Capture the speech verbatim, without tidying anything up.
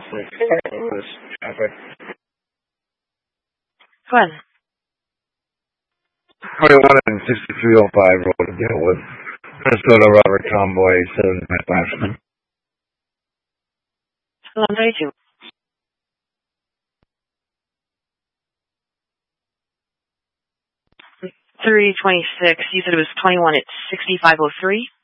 This traffic. Go ahead. twenty-one and sixty-three oh five road to deal with Minnesota Robert Tomboy, seven Boston. eleven thirty-two. three twenty-six. You said it was twenty-one at sixty-five oh three?